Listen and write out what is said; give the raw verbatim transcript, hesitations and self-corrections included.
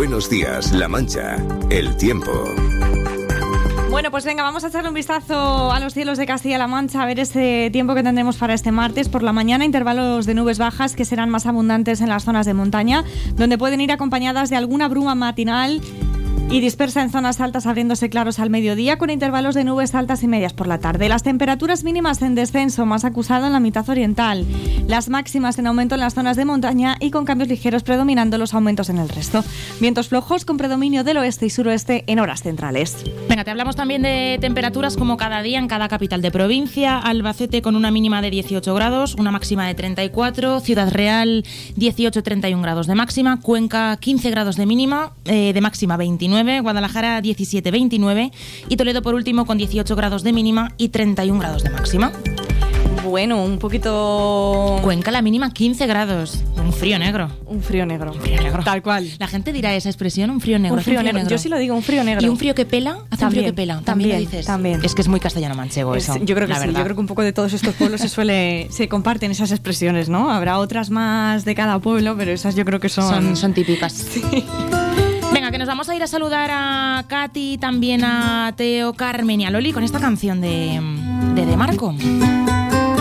Buenos días, La Mancha. El tiempo. Bueno, pues venga, vamos a echarle un vistazo a los cielos de Castilla-La Mancha, a ver ese tiempo que tendremos para este martes. Por la mañana, intervalos de nubes bajas que serán más abundantes en las zonas de montaña, donde pueden ir acompañadas de alguna bruma matinal y dispersa en zonas altas, abriéndose claros al mediodía, con intervalos de nubes altas y medias por la tarde. Las temperaturas mínimas en descenso, más acusado en la mitad oriental. Las máximas en aumento en las zonas de montaña y con cambios ligeros predominando los aumentos en el resto. Vientos flojos con predominio del oeste y suroeste en horas centrales. Venga, te hablamos también de temperaturas como cada día en cada capital de provincia. Albacete con una mínima de dieciocho grados, una máxima de treinta y cuatro. Ciudad Real dieciocho a treinta y un grados de máxima. Cuenca quince grados de mínima, eh, de máxima veintinueve. Guadalajara diecisiete a veintinueve y Toledo por último con dieciocho grados de mínima y treinta y un grados de máxima. Bueno, un poquito... Cuenca la mínima quince grados. Un frío negro. Un frío negro. Un frío negro. Tal cual. La gente dirá esa expresión, un frío negro. Un frío, un frío negro. negro. Yo sí lo digo, un frío negro. Y un frío que pela, hace también, un frío que pela. También, también lo dices. También. Es que es muy castellano manchego es, eso. Yo creo que la sí. verdad. Yo creo que un poco de todos estos pueblos se suele se comparten esas expresiones, ¿no? Habrá otras más de cada pueblo, pero esas yo creo que son... Son, son típicas. Sí. Venga, que nos vamos a ir a saludar a Katy, también a Teo, Carmen y a Loli con esta canción de, de De Marco.